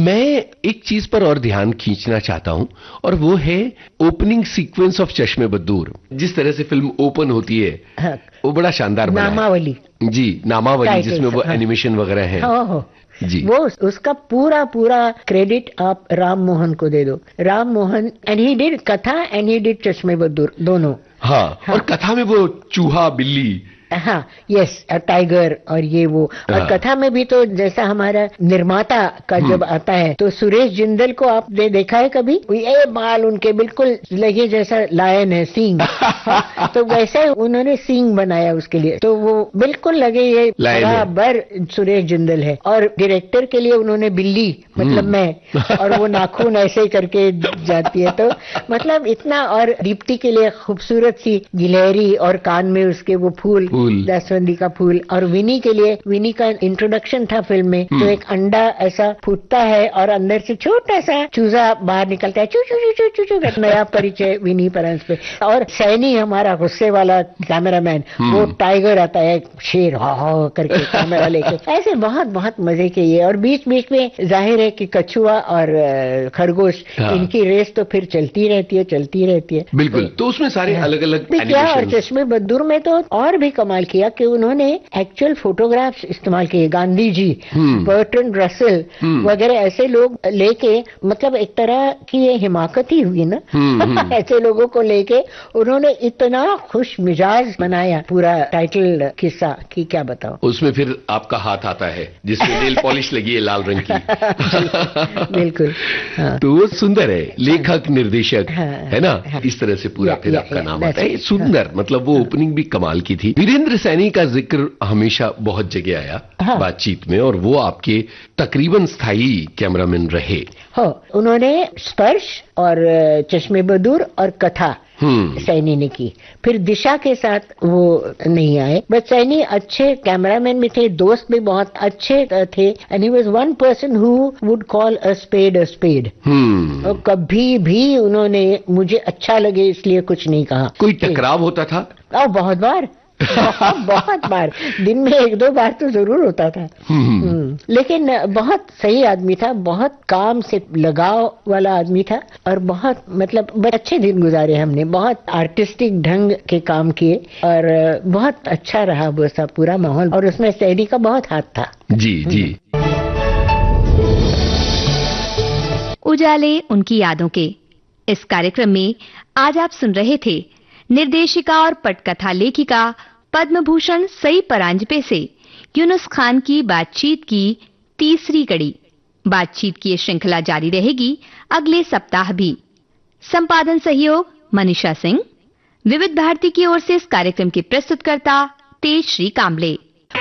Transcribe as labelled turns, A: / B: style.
A: मैं एक चीज पर और ध्यान खींचना चाहता हूं, और वो है ओपनिंग सीक्वेंस ऑफ चश्मे बद्दूर। जिस तरह से फिल्म ओपन होती है,
B: हाँ,
A: वो बड़ा शानदार बना है।
B: नामावली।
A: जी, नामावली, जिसमें वो
B: हाँ,
A: एनिमेशन वगैरह है।
B: हाँ,
A: जी,
B: वो उसका पूरा पूरा क्रेडिट आप राम मोहन को दे दो। Ram Mohan, and he did कथा एंड ही डिड चश्मे बद्दूर दोनों।
A: हाँ,
B: हाँ,
A: और कथा में वो चूहा बिल्ली,
B: हाँ, यस, टाइगर और ये वो। और
A: हाँ,
B: कथा में भी तो जैसा हमारा निर्माता का जब आता है तो सुरेश जिंदल को आपने देखा है कभी? ये बाल उनके बिल्कुल लगे जैसा लायन है, सींग। हाँ, तो वैसे उन्होंने सींग बनाया उसके लिए, तो वो बिल्कुल लगे ये बराबर सुरेश जिंदल है। और डायरेक्टर के लिए उन्होंने बिल्ली, मतलब मैं, और वो नाखून ऐसे करके जाती है, तो मतलब इतना। और दीप्ति के लिए खूबसूरत सी गिलहरी और कान में उसके वो फूल, जास्वंदी का फूल। और विनी के लिए, विनी का इंट्रोडक्शन था फिल्म में, तो एक अंडा ऐसा फूटता है और अंदर से छोटा सा चूजा बाहर निकलता है, चू चू चू चू चू चू। नया परिचय विनी परंस पे। और सैनी हमारा गुस्से वाला कैमरामैन, वो टाइगर आता है, शेर हा हा करके कैमरा लेके। ऐसे बहुत बहुत मजे के ये। और बीच बीच में जाहिर है कि कछुआ और खरगोश, इनकी रेस तो फिर चलती रहती है, चलती रहती है।
A: बिल्कुल। तो उसमें सारे अलग अलग
B: क्या। और चश्मे बद्दूर में तो और भी कमाल किया कि उन्होंने एक्चुअल फोटोग्राफ्स इस्तेमाल किए। गांधी जी, बर्ट्रैंड रसेल वगैरह ऐसे लोग लेके, मतलब एक तरह की ये हिमाकत ही हुई ना। ऐसे लोगों को लेके उन्होंने इतना खुश मिजाज बनाया पूरा टाइटल किस्सा कि क्या बताओ।
A: उसमें फिर आपका हाथ आता है जिसमें नेल पॉलिश लगी है लाल रंग की।
B: बिल्कुल। हाँ।
A: तो वो सुंदर है, लेखक निर्देशक, है ना, इस तरह से पूरा फिर आपका नाम आता है। सुंदर, मतलब वो ओपनिंग भी कमाल की थी। वीरेंद्र सैनी का जिक्र हमेशा बहुत जगह आया बातचीत में, और वो आपके तकरीबन स्थायी कैमरामैन रहे।
B: हाँ, उन्होंने स्पर्श और चश्मे बद्दूर और कथा सैनी ने की। फिर दिशा के साथ वो नहीं आए, बट सैनी अच्छे कैमरामैन भी थे, दोस्त भी बहुत अच्छे थे। And he was one person who would call a spade a spade. और कभी भी उन्होंने मुझे अच्छा लगे इसलिए कुछ नहीं कहा।
A: कोई टकराव होता था?
B: बहुत बार। बहुत बार, दिन में एक दो बार तो जरूर होता था। लेकिन बहुत सही आदमी था, बहुत काम से लगाव वाला आदमी था, और बहुत मतलब अच्छे दिन गुजारे हमने, बहुत आर्टिस्टिक ढंग के काम किए, और बहुत अच्छा रहा वो सब पूरा माहौल। और उसमें सैनी का बहुत हाथ था।
A: जी जी।
C: उजाले उनकी यादों के इस कार्यक्रम में आज आप सुन रहे थे निर्देशिका और पटकथा लेखिका पद्म भूषण सई परांजपे से यूनुस खान की बातचीत की तीसरी कड़ी। बातचीत की ये श्रृंखला जारी रहेगी अगले सप्ताह भी। संपादन सहयोग मनीषा सिंह। विविध भारती की ओर से इस कार्यक्रम के प्रस्तुतकर्ता तेजश्री कांबले।